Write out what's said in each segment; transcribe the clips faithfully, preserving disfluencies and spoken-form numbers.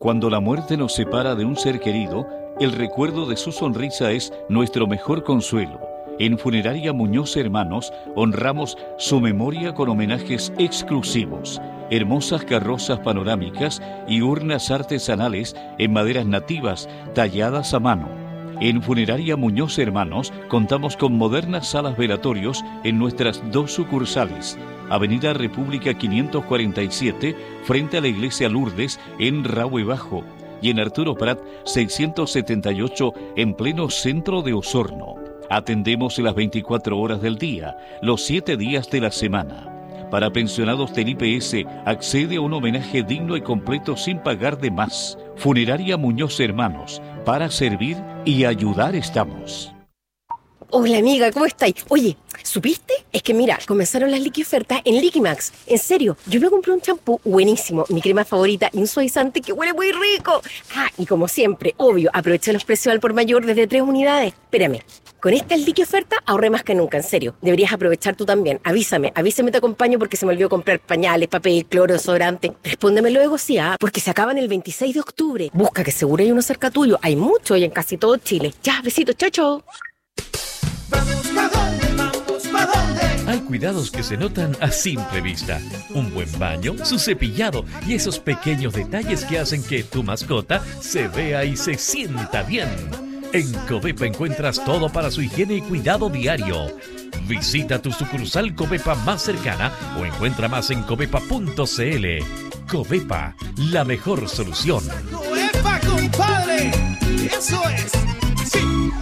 Cuando la muerte nos separa de un ser querido, el recuerdo de su sonrisa es nuestro mejor consuelo. En Funeraria Muñoz Hermanos honramos su memoria con homenajes exclusivos, hermosas carrozas panorámicas y urnas artesanales en maderas nativas talladas a mano. En Funeraria Muñoz Hermanos contamos con modernas salas velatorios en nuestras dos sucursales. Avenida República quinientos cuarenta y siete, frente a la Iglesia Lourdes, en Rahue Bajo, y en Arturo Prat seiscientos setenta y ocho, en pleno centro de Osorno. Atendemos las veinticuatro horas del día, los siete días de la semana. Para pensionados del I P S, accede a un homenaje digno y completo sin pagar de más. Funeraria Muñoz Hermanos, para servir y ayudar estamos. Hola amiga, ¿cómo estáis? Oye, ¿supiste? Es que mira, comenzaron las liquiofertas en Liquimax. En serio, yo me compré un champú buenísimo, mi crema favorita y un suavizante que huele muy rico. Ah, y como siempre, obvio, aproveché los precios al por mayor desde tres unidades. Espérame, con esta liquioferta ahorré más que nunca, en serio. Deberías aprovechar tú también. Avísame, avísame, te acompaño porque se me olvidó comprar pañales, papel, cloro, desodorante. Respóndeme luego, sí, ah, porque se acaban el veintiséis de octubre. Busca que seguro hay uno cerca tuyo. Hay mucho y en casi todo Chile. Ya, besitos, chao, chao. Vamos pa' dónde, vamos pa' dónde. Hay cuidados que se notan a simple vista. Un buen baño, su cepillado y esos pequeños detalles que hacen que tu mascota se vea y se sienta bien. En Covepa encuentras todo para su higiene y cuidado diario. Visita tu sucursal Covepa más cercana o encuentra más en covepa punto cl. Covepa, la mejor solución. ¡Covepa, compadre! ¡Eso es! ¡Sí!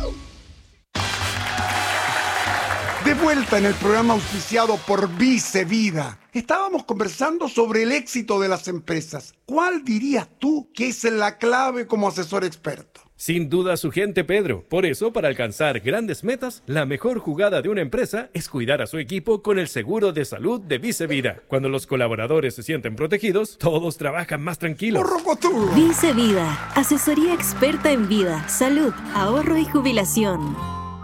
De vuelta en el programa auspiciado por Vice Vida. Estábamos conversando sobre el éxito de las empresas. ¿Cuál dirías tú que es la clave como asesor experto? Sin duda su gente, Pedro. Por eso, para alcanzar grandes metas, la mejor jugada de una empresa es cuidar a su equipo con el seguro de salud de Vice Vida. Cuando los colaboradores se sienten protegidos, todos trabajan más tranquilos. Vice Vida, asesoría experta en vida, salud, ahorro y jubilación.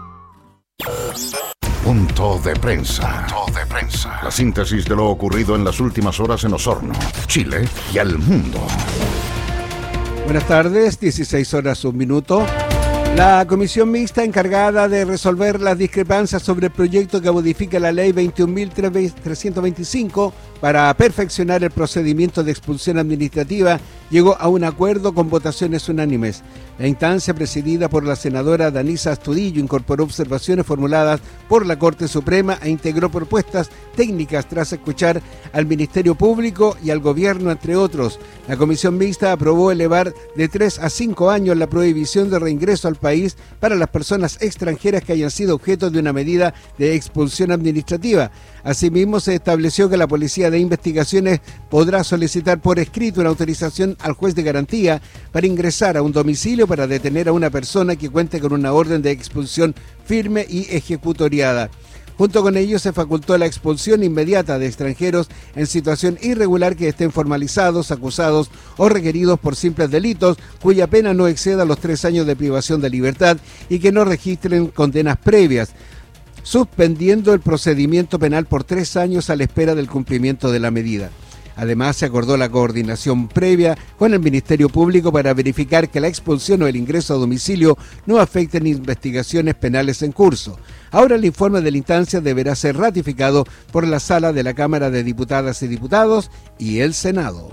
Punto de prensa. Punto de prensa. La síntesis de lo ocurrido en las últimas horas en Osorno, Chile y al mundo. Buenas tardes, dieciséis horas, un minuto. La comisión mixta encargada de resolver las discrepancias sobre el proyecto que modifica la ley veintiún mil trescientos veinticinco para perfeccionar el procedimiento de expulsión administrativa llegó a un acuerdo con votaciones unánimes. La instancia, presidida por la senadora Danisa Astudillo, incorporó observaciones formuladas por la Corte Suprema e integró propuestas técnicas tras escuchar al Ministerio Público y al Gobierno, entre otros. La comisión mixta aprobó elevar de tres a cinco años la prohibición de reingreso al país para las personas extranjeras que hayan sido objeto de una medida de expulsión administrativa. Asimismo, se estableció que la Policía de Investigaciones podrá solicitar por escrito una autorización al juez de garantía para ingresar a un domicilio para detener a una persona que cuente con una orden de expulsión firme y ejecutoriada. Junto con ello, se facultó la expulsión inmediata de extranjeros en situación irregular que estén formalizados, acusados o requeridos por simples delitos, cuya pena no exceda los tres años de privación de libertad y que no registren condenas previas, suspendiendo el procedimiento penal por tres años a la espera del cumplimiento de la medida. Además, se acordó la coordinación previa con el Ministerio Público para verificar que la expulsión o el ingreso a domicilio no afecten investigaciones penales en curso. Ahora el informe de la instancia deberá ser ratificado por la Sala de la Cámara de Diputadas y Diputados y el Senado.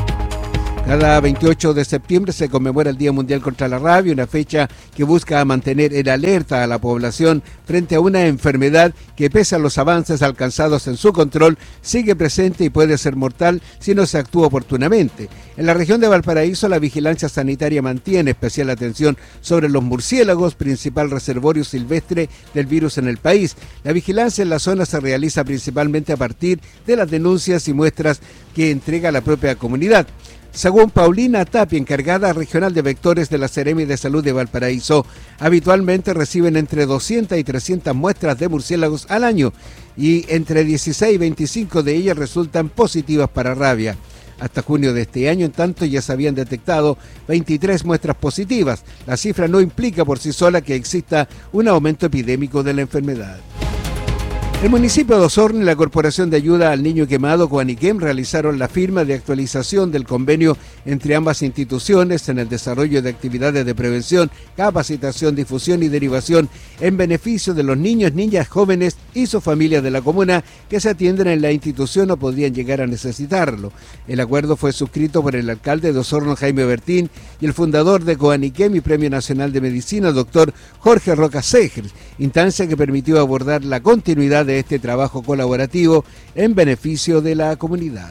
Cada veintiocho de septiembre se conmemora el Día Mundial contra la Rabia, una fecha que busca mantener en alerta a la población frente a una enfermedad que, pese a los avances alcanzados en su control, sigue presente y puede ser mortal si no se actúa oportunamente. En la región de Valparaíso, la vigilancia sanitaria mantiene especial atención sobre los murciélagos, principal reservorio silvestre del virus en el país. La vigilancia en la zona se realiza principalmente a partir de las denuncias y muestras que entrega la propia comunidad. Según Paulina Tapia, encargada regional de vectores de la Seremi de Salud de Valparaíso, habitualmente reciben entre doscientas y trescientas muestras de murciélagos al año y entre dieciséis y veinticinco de ellas resultan positivas para rabia. Hasta junio de este año, en tanto, ya se habían detectado veintitrés muestras positivas. La cifra no implica por sí sola que exista un aumento epidémico de la enfermedad. El municipio de Osorno y la Corporación de Ayuda al Niño Quemado Coaniquem realizaron la firma de actualización del convenio entre ambas instituciones en el desarrollo de actividades de prevención, capacitación, difusión y derivación en beneficio de los niños, niñas, jóvenes y sus familias de la comuna que se atienden en la institución o podrían llegar a necesitarlo. El acuerdo fue suscrito por el alcalde de Osorno, Jaime Bertín, y el fundador de Coaniquem y Premio Nacional de Medicina, doctor Jorge Roca Segers, instancia que permitió abordar la continuidad de este trabajo colaborativo en beneficio de la comunidad.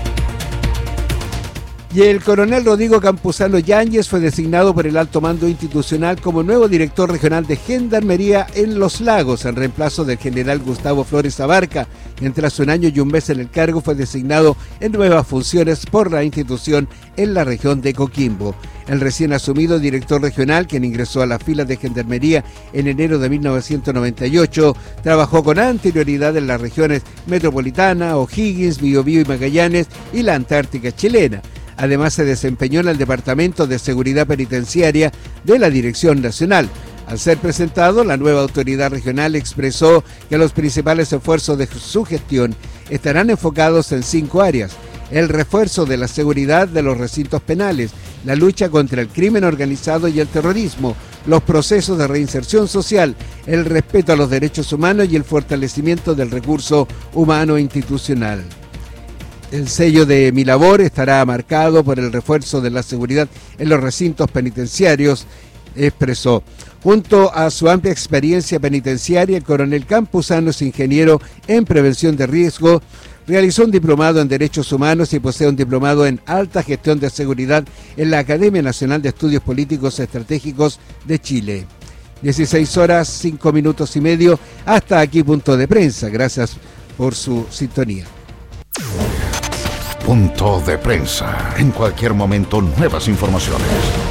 Y el coronel Rodrigo Campuzano Yáñez fue designado por el alto mando institucional como nuevo director regional de Gendarmería en Los Lagos, en reemplazo del general Gustavo Flores Abarca, quien tras un año y un mes en el cargo fue designado en nuevas funciones por la institución en la región de Coquimbo. El recién asumido director regional, quien ingresó a las filas de Gendarmería en enero de mil novecientos noventa y ocho, trabajó con anterioridad en las regiones metropolitana, O'Higgins, Biobío y Magallanes y la Antártica chilena. Además, se desempeñó en el Departamento de Seguridad Penitenciaria de la Dirección Nacional. Al ser presentado, la nueva autoridad regional expresó que los principales esfuerzos de su gestión estarán enfocados en cinco áreas: el refuerzo de la seguridad de los recintos penales, la lucha contra el crimen organizado y el terrorismo, los procesos de reinserción social, el respeto a los derechos humanos y el fortalecimiento del recurso humano institucional. El sello de mi labor estará marcado por el refuerzo de la seguridad en los recintos penitenciarios, expresó. Junto a su amplia experiencia penitenciaria, el coronel Campuzano es ingeniero en prevención de riesgo, realizó un diplomado en Derechos Humanos y posee un diplomado en Alta Gestión de Seguridad en la Academia Nacional de Estudios Políticos Estratégicos de Chile. dieciséis horas, cinco minutos y medio. Hasta aquí Punto de Prensa. Gracias por su sintonía. Punto de Prensa. En cualquier momento, nuevas informaciones.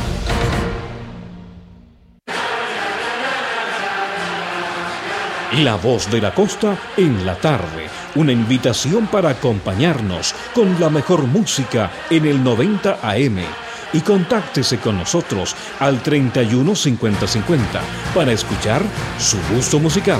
La Voz de la Costa en la tarde. Una invitación para acompañarnos con la mejor música en el noventa A M. Y contáctese con nosotros al treinta y uno cincuenta cincuenta para escuchar su gusto musical.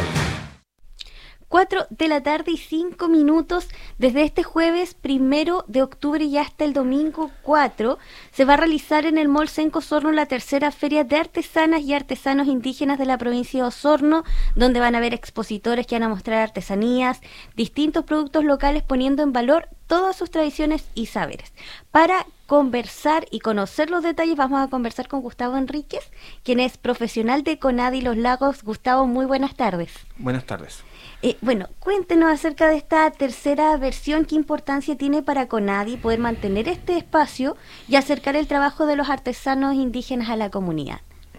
cuatro de la tarde y cinco minutos. Desde este jueves primero de octubre y hasta el domingo cuatro se va a realizar en el Mall Senco Osorno la tercera feria de artesanas y artesanos indígenas de la provincia de Osorno, donde van a haber expositores que van a mostrar artesanías, distintos productos locales poniendo en valor todas sus tradiciones y saberes. Para conversar y conocer los detalles vamos a conversar con Gustavo Enríquez, quien es profesional de CONADI Los Lagos. Gustavo, muy buenas tardes. Buenas tardes. Eh, bueno, cuéntenos acerca de esta tercera versión, qué importancia tiene para CONADI poder mantener este espacio y acercar el trabajo de los artesanos indígenas a la comunidad.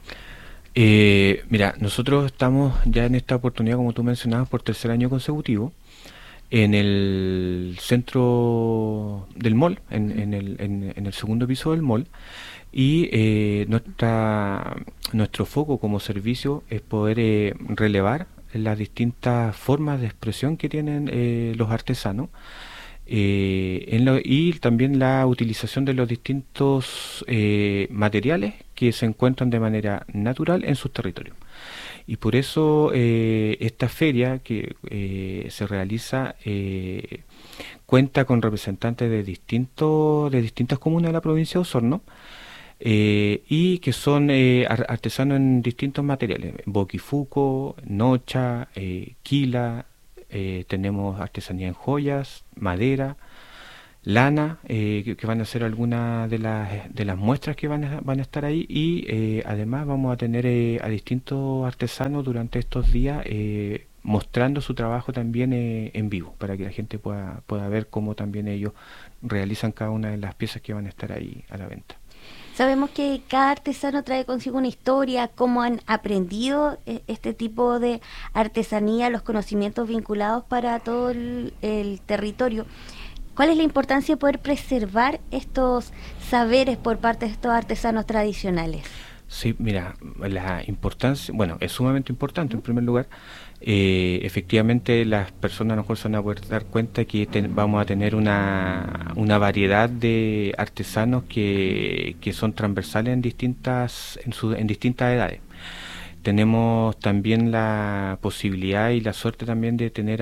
Eh, mira, nosotros estamos ya en esta oportunidad, como tú mencionabas, por tercer año consecutivo, en el centro del mall, en, en, el, en, en el segundo piso del mall, y eh, nuestra, nuestro foco como servicio es poder eh, relevar las distintas formas de expresión que tienen eh, los artesanos eh, en lo, y también la utilización de los distintos eh, materiales que se encuentran de manera natural en sus territorios. Y por eso eh, esta feria que eh, se realiza eh, cuenta con representantes de distintos de distintas comunas de la provincia de Osorno, Eh, y que son eh, artesanos en distintos materiales: boquifuco, nocha, eh, quila, eh, tenemos artesanía en joyas, madera, lana, eh, que, que van a ser algunas de las de las muestras que van a, van a estar ahí, y eh, además vamos a tener eh, a distintos artesanos durante estos días eh, mostrando su trabajo también eh, en vivo, para que la gente pueda, pueda ver cómo también ellos realizan cada una de las piezas que van a estar ahí a la venta. Sabemos que cada artesano trae consigo una historia, cómo han aprendido este tipo de artesanía, los conocimientos vinculados para todo el, el territorio. ¿Cuál es la importancia de poder preservar estos saberes por parte de estos artesanos tradicionales? Sí, mira, la importancia, bueno, es sumamente importante. En primer lugar, eh, efectivamente las personas a lo mejor se van a poder dar cuenta que ten, vamos a tener una, una variedad de artesanos que, que son transversales en distintas, en, su, en distintas edades. tenemos también la posibilidad y la suerte también de tener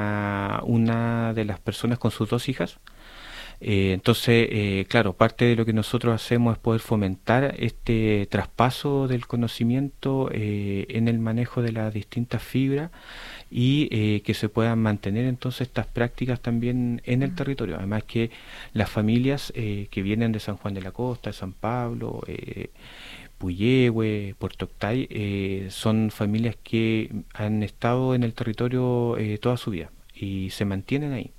a una de las personas con sus dos hijas. Eh, entonces, eh, claro, parte de lo que nosotros hacemos es poder fomentar este traspaso del conocimiento eh, en el manejo de las distintas fibras y eh, que se puedan mantener entonces estas prácticas también en el territorio. Además que las familias eh, que vienen de San Juan de la Costa, de San Pablo, eh, Puyehue, Puerto Octay, eh, son familias que han estado en el territorio eh, toda su vida y se mantienen ahí.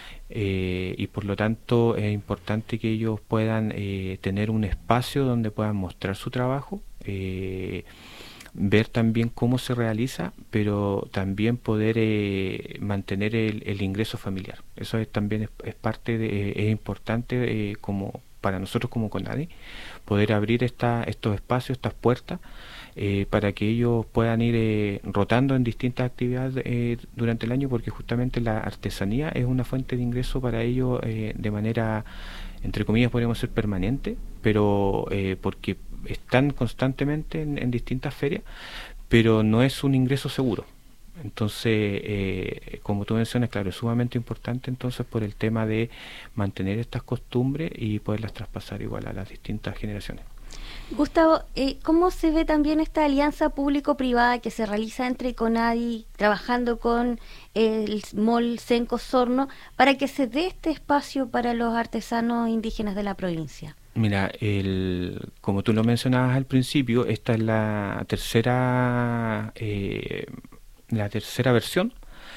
Eh, y por lo tanto es importante que ellos puedan eh, tener un espacio donde puedan mostrar su trabajo, eh, ver también cómo se realiza, pero también poder eh, mantener el, el ingreso familiar. Eso es, también es, es parte de, es importante eh, como para nosotros como CONADI, poder abrir esta, estos espacios, estas puertas, eh, para que ellos puedan ir eh, rotando en distintas actividades eh, durante el año, porque justamente la artesanía es una fuente de ingreso para ellos eh, de manera, entre comillas, podríamos decir permanente, pero eh, porque están constantemente en, en distintas ferias, pero no es un ingreso seguro. Entonces, eh, como tú mencionas, claro, es sumamente importante entonces por el tema de mantener estas costumbres y poderlas traspasar igual a las distintas generaciones. Gustavo, eh, ¿cómo se ve también esta alianza público-privada que se realiza entre CONADI, trabajando con el Mall Senco Osorno, para que se dé este espacio para los artesanos indígenas de la provincia? Mira, el, como tú lo mencionabas al principio, esta es la tercera... Eh, la tercera versión,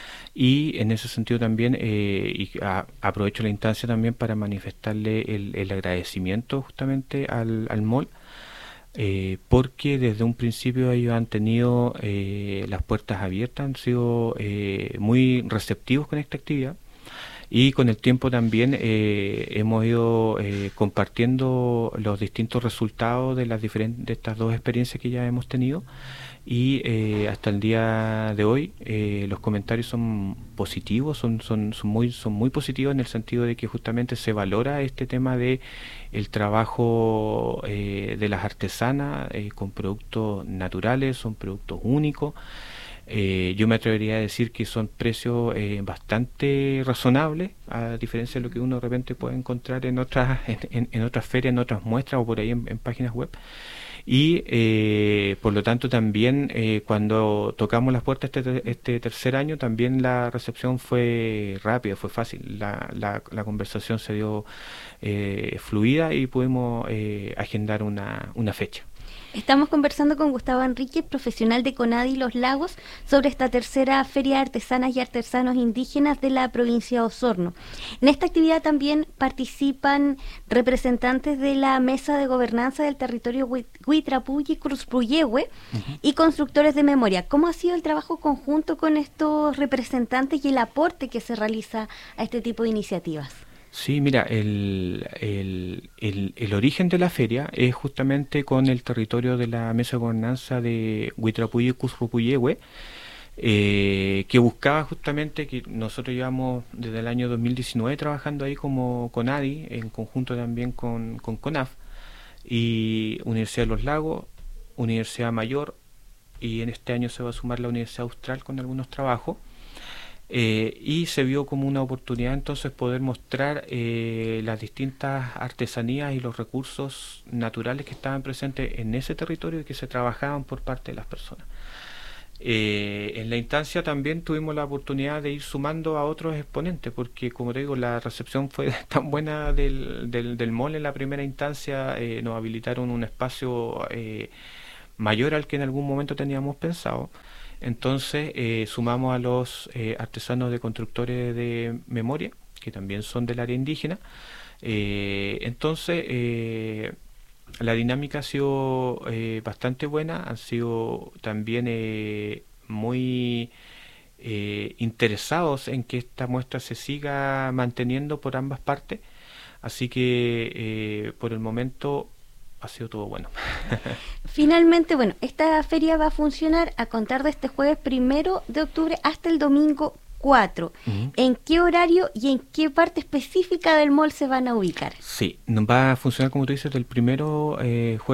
y en ese sentido también eh, y a, aprovecho la instancia también para manifestarle el, el agradecimiento justamente al, al mall, eh, porque desde un principio ellos han tenido eh, las puertas abiertas, han sido eh, muy receptivos con esta actividad, y con el tiempo también eh, hemos ido eh, compartiendo los distintos resultados de las diferentes de estas dos experiencias que ya hemos tenido. Y eh, hasta el día de hoy eh, los comentarios son positivos, son, son, son, muy, son muy positivos en el sentido de que justamente se valora este tema de el trabajo eh, de las artesanas eh, con productos naturales, son productos únicos. Eh, yo me atrevería a decir que son precios eh, bastante razonables, a diferencia de lo que uno de repente puede encontrar en otras, en, en, en otras ferias, en otras muestras o por ahí en, en páginas web. Y eh, por lo tanto también eh, cuando tocamos las puertas este, este tercer año, también la recepción fue rápida, fue fácil, la, la, la conversación se dio eh, fluida y pudimos eh, agendar una, una fecha. Estamos conversando con Gustavo Enríquez, profesional de CONADI Los Lagos, sobre esta tercera Feria de Artesanas y Artesanos Indígenas de la provincia de Osorno. En esta actividad también participan representantes de la Mesa de Gobernanza del Territorio Huitrapuyi Cruzpuyehue uh-huh. y constructores de memoria. ¿Cómo ha sido el trabajo conjunto con estos representantes y el aporte que se realiza a este tipo de iniciativas? Sí, mira, el, el, el, el origen de la feria es justamente con el territorio de la Mesa de Gobernanza de Huitrapuyi Cruzpuyehue, eh, que buscaba justamente, que nosotros llevamos desde el año dos mil diecinueve trabajando ahí como CONADI, en conjunto también con, con CONAF, y Universidad de los Lagos, Universidad Mayor, y en este año se va a sumar la Universidad Austral con algunos trabajos. Eh, y se vio como una oportunidad entonces poder mostrar eh, las distintas artesanías y los recursos naturales que estaban presentes en ese territorio y que se trabajaban por parte de las personas. Eh, en la instancia también tuvimos la oportunidad de ir sumando a otros exponentes, porque como te digo, la recepción fue tan buena del, del, del mall en la primera instancia, eh, nos habilitaron un espacio eh, mayor al que en algún momento teníamos pensado. Entonces eh, sumamos a los eh, artesanos de constructores de memoria, que también son del área indígena. Eh, entonces eh, la dinámica ha sido eh, bastante buena, han sido también eh, muy eh, interesados en que esta muestra se siga manteniendo por ambas partes, así que eh, por el momento ha sido todo bueno. Finalmente, bueno, esta feria va a funcionar a contar de este jueves primero de octubre hasta el domingo cuatro. Uh-huh. ¿En qué horario y en qué parte específica del mall se van a ubicar? Sí, va a funcionar, como tú dices, del primero eh, jueves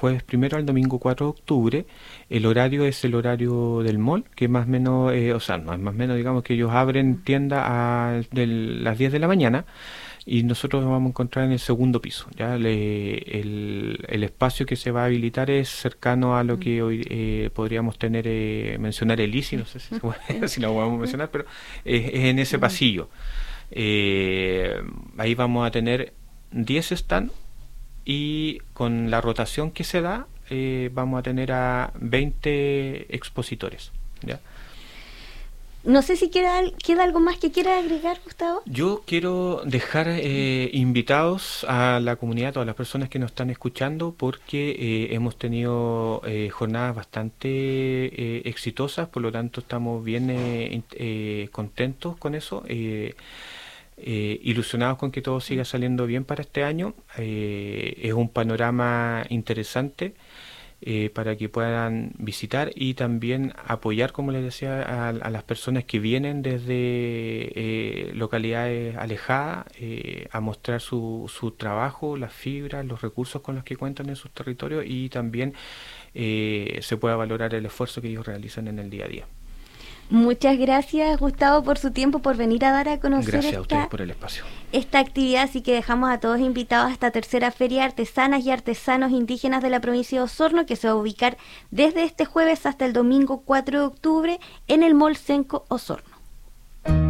jueves primero al domingo cuatro de octubre. El horario es el horario del mall, que más o menos, eh, o sea, no es más o menos, digamos que ellos abren tienda a de las diez de la mañana y nosotros nos vamos a encontrar en el segundo piso. Ya Le, el, el espacio que se va a habilitar es cercano a lo que hoy eh, podríamos tener, eh, mencionar el I C I, no sé si, se puede, si lo podemos mencionar, pero es, es en ese pasillo. Eh, ahí vamos a tener diez stands y con la rotación que se da eh, vamos a tener a veinte expositores, ¿ya? No sé si queda, queda algo más que quiera agregar, Gustavo. Yo quiero dejar eh, invitados a la comunidad, a todas las personas que nos están escuchando, porque eh, hemos tenido eh, jornadas bastante eh, exitosas, por lo tanto estamos bien eh, eh, contentos con eso, eh, eh, ilusionados con que todo siga saliendo bien para este año. Eh, es un panorama interesante. Eh, para que puedan visitar y también apoyar, como les decía, a, a las personas que vienen desde eh, localidades alejadas eh, a mostrar su, su trabajo, las fibras, los recursos con los que cuentan en sus territorios, y también eh, se pueda valorar el esfuerzo que ellos realizan en el día a día. Muchas gracias, Gustavo, por su tiempo, por venir a dar a conocer Gracias a esta, ustedes por el espacio. esta actividad. Así que dejamos a todos invitados a esta tercera Feria de Artesanas y Artesanos Indígenas de la provincia de Osorno, que se va a ubicar desde este jueves hasta el domingo cuatro de octubre en el Mall Senco Osorno.